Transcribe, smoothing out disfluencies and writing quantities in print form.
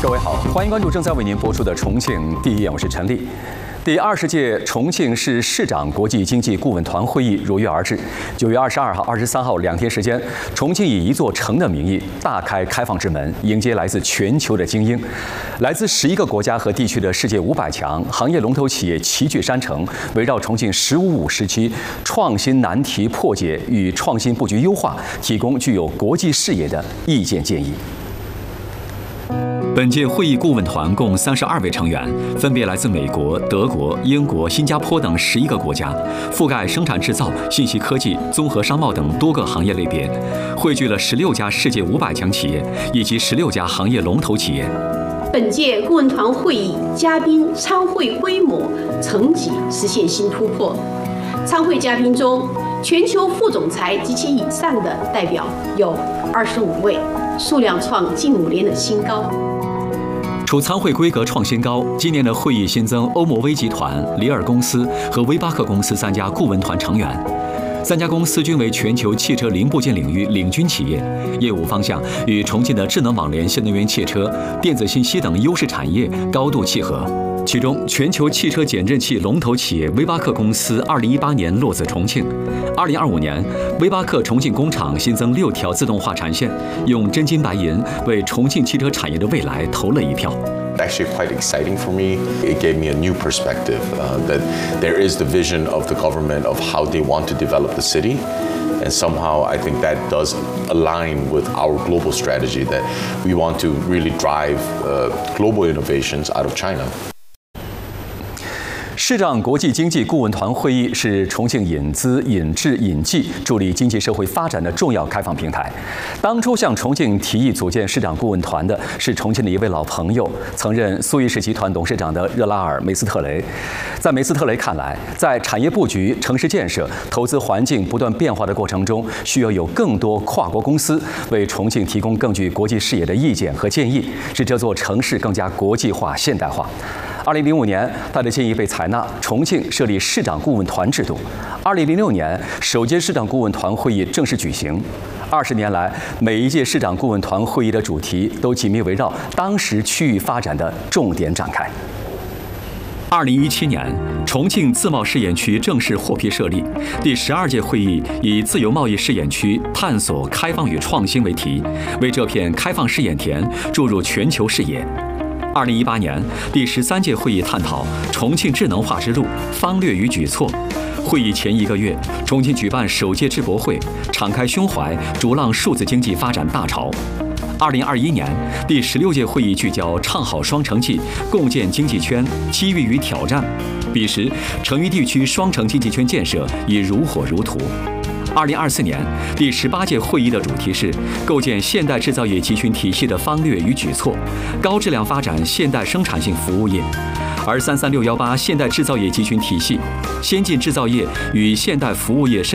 各位好，欢迎关注正在为您播出的《重庆第一眼》，我是陈丽。第20届重庆市市长国际经济顾问团会议如约而至。9月22号、23号2天时间，重庆以一座城的名义大开开放之门，迎接来自全球的精英，来自11个国家和地区的世界500强行业龙头企业齐聚山城，围绕重庆“15+5”时期创新难题破解与创新布局优化，提供具有国际视野的意见建议。本届会议顾问团共32位成员，分别来自美国、德国、英国、新加坡等11个国家，覆盖生产制造、信息科技、综合商贸等多个行业类别，汇聚了16家世界500强企业以及16家行业龙头企业。 本届顾问团会议嘉宾参会规模、层级实现新突破。参会嘉宾中，全球副总裁及其以上的代表有25位，数量创近5年的新高。 除参会规格创新高，今年的会议新增欧摩威集团、里尔公司和威巴克公司3家顾问团成员。3家公司均为全球汽车零部件领域领军企业，业务方向与重庆的智能网联、新能源汽车、电子信息等优势产业高度契合。其中，全球汽车减震器龙头企业威巴克公司2018年落子重庆。2025年，威巴克重庆工厂新增6条自动化产线，用真金白银为重庆汽车产业的未来投了一票。 Actually quite exciting for me. It gave me a new perspective that there is the vision of the government of how they want to develop the city. And somehow I think that does align with our global strategy that we want to really drive global innovations out of China. 市长国际经济顾问团会议是重庆引资、引智、引技助力经济社会发展的重要开放平台。当初向重庆提议组建市长顾问团的是重庆的一位老朋友，曾任苏伊士集团董事长的热拉尔·梅斯特雷。在梅斯特雷看来，在产业布局、城市建设、投资环境不断变化的过程中，需要有更多跨国公司为重庆提供更具国际视野的意见和建议，使这座城市更加国际化、现代化。2005年，他的建议被采纳，重庆设立市长顾问团制度。2006年，首届市长顾问团会议正式举行。20年来，每一届市长顾问团会议的主题都紧密围绕当时区域发展的重点展开。2017年，重庆自贸试验区正式获批设立。第12届会议以自由贸易试验区探索开放与创新为题，为这片开放试验田注入全球视野。2018年，第13届会议探讨重庆智能化之路方略与举措。会议前1个月，重庆举办首届智博会，敞开胸怀，逐浪数字经济发展大潮。2021年，第16届会议聚焦唱好双城记，共建经济圈，机遇与挑战。彼时，成渝地区双城经济圈建设已如火如荼。2024年，第18届会议的主题是构建现代制造业集群体系的方略与举措，高质量发展现代生产性服务业。而33618现代制造业集群体系、先进制造业与现代服务业